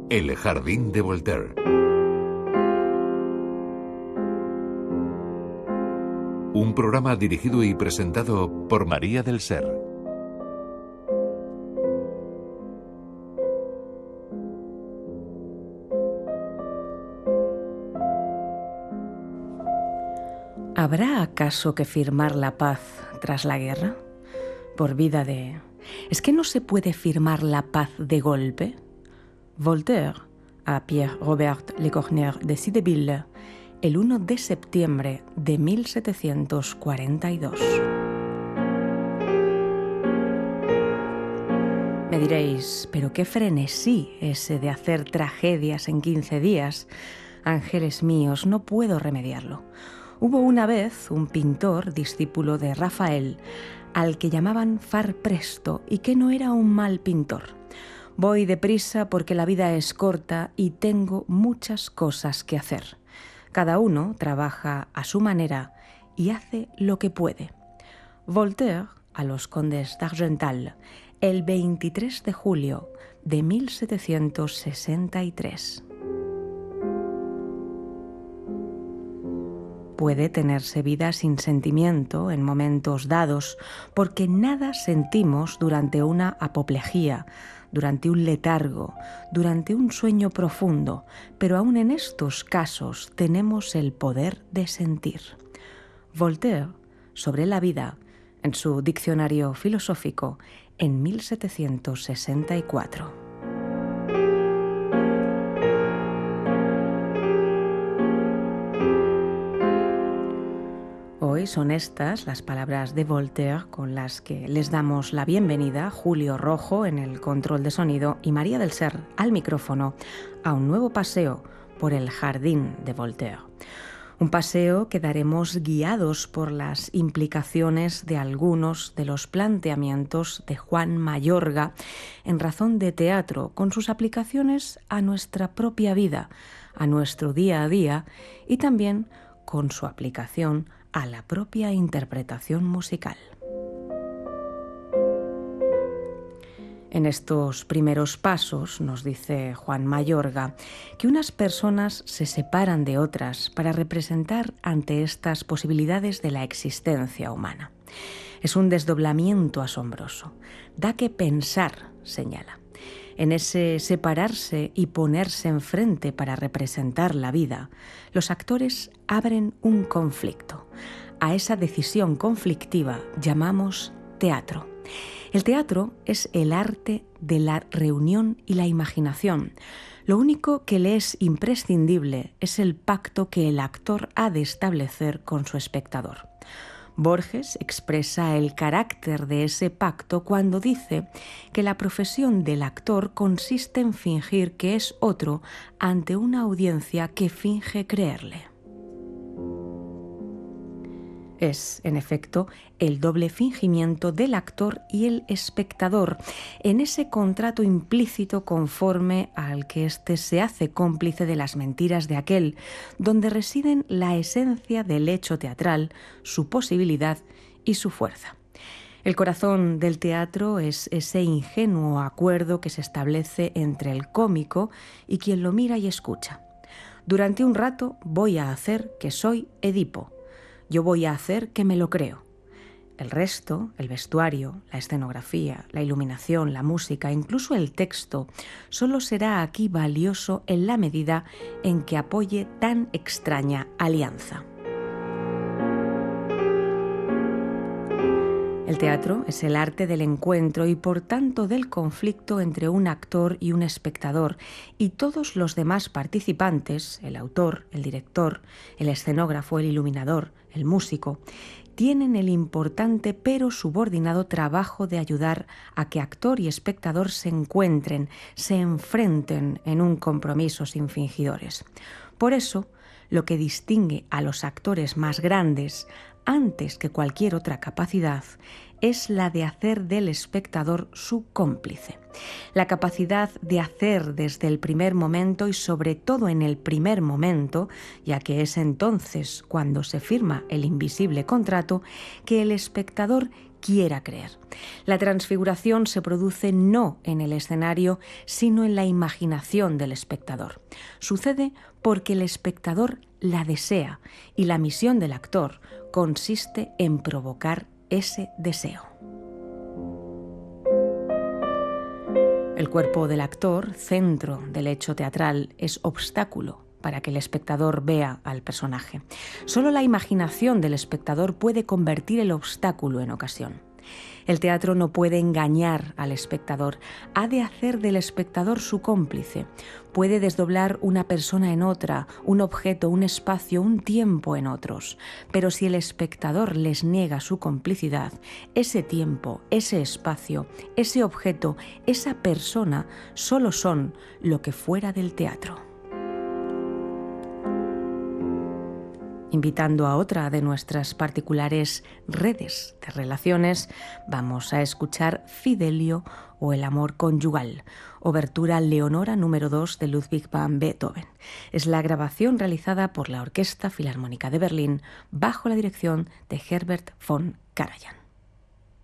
El jardín de Voltaire. Un programa dirigido y presentado por María del Ser. ¿Habrá acaso que firmar la paz tras la guerra? Por vida de... ¿Es que no se puede firmar la paz de golpe? Voltaire, a Pierre Robert Le Cornuer de Cideville, el 1 de septiembre de 1742. Me diréis, ¿pero qué frenesí ese de hacer tragedias en 15 días? Ángeles míos, no puedo remediarlo. Hubo una vez un pintor, discípulo de Rafael, al que llamaban Far Presto y que no era un mal pintor. Voy deprisa porque la vida es corta y tengo muchas cosas que hacer. Cada uno trabaja a su manera y hace lo que puede. Voltaire, a los condes d'Argental, el 23 de julio de 1763. Puede tenerse vida sin sentimiento en momentos dados, porque nada sentimos durante una apoplejía, durante un letargo, durante un sueño profundo, pero aún en estos casos tenemos el poder de sentir. Voltaire, sobre la vida, en su diccionario filosófico, en 1764. Hoy son estas las palabras de Voltaire con las que les damos la bienvenida, Julio Rojo en el control de sonido y María del Ser al micrófono, a un nuevo paseo por el jardín de Voltaire. Un paseo que daremos guiados por las implicaciones de algunos de los planteamientos de Juan Mayorga en razón de teatro, con sus aplicaciones a nuestra propia vida, a nuestro día a día y también con su aplicación a la propia interpretación musical. En estos primeros pasos, nos dice Juan Mayorga, que unas personas se separan de otras para representar ante estas posibilidades de la existencia humana. Es un desdoblamiento asombroso. Da que pensar, señala. En ese separarse y ponerse enfrente para representar la vida, los actores abren un conflicto. A esa decisión conflictiva llamamos teatro. El teatro es el arte de la reunión y la imaginación. Lo único que le es imprescindible es el pacto que el actor ha de establecer con su espectador. Borges expresa el carácter de ese pacto cuando dice que la profesión del actor consiste en fingir que es otro ante una audiencia que finge creerle. Es, en efecto, el doble fingimiento del actor y el espectador, en ese contrato implícito conforme al que éste se hace cómplice de las mentiras de aquel, donde residen la esencia del hecho teatral, su posibilidad y su fuerza. El corazón del teatro es ese ingenuo acuerdo que se establece entre el cómico y quien lo mira y escucha. Durante un rato voy a hacer que soy Edipo. Yo voy a hacer que me lo creo. El resto, el vestuario, la escenografía, la iluminación, la música, incluso el texto, solo será aquí valioso en la medida en que apoye tan extraña alianza. El teatro es el arte del encuentro y por tanto del conflicto entre un actor y un espectador, y todos los demás participantes, el autor, el director, el escenógrafo, el iluminador, el músico, tienen el importante pero subordinado trabajo de ayudar a que actor y espectador se encuentren, se enfrenten en un compromiso sin fingidores. Por eso, lo que distingue a los actores más grandes, antes que cualquier otra capacidad, es la de hacer del espectador su cómplice. La capacidad de hacer desde el primer momento y sobre todo en el primer momento, ya que es entonces cuando se firma el invisible contrato, que el espectador quiera creer. La transfiguración se produce no en el escenario, sino en la imaginación del espectador. Sucede porque el espectador la desea y la misión del actor consiste en provocar ese deseo. El cuerpo del actor, centro del hecho teatral, es obstáculo para que el espectador vea al personaje. Solo la imaginación del espectador puede convertir el obstáculo en ocasión. El teatro no puede engañar al espectador, ha de hacer del espectador su cómplice. Puede desdoblar una persona en otra, un objeto, un espacio, un tiempo en otros. Pero si el espectador les niega su complicidad, ese tiempo, ese espacio, ese objeto, esa persona, solo son lo que fuera del teatro. Invitando a otra de nuestras particulares redes de relaciones, vamos a escuchar Fidelio o el amor conyugal, obertura Leonora número 2 de Ludwig van Beethoven. Es la grabación realizada por la Orquesta Filarmónica de Berlín bajo la dirección de Herbert von Karajan.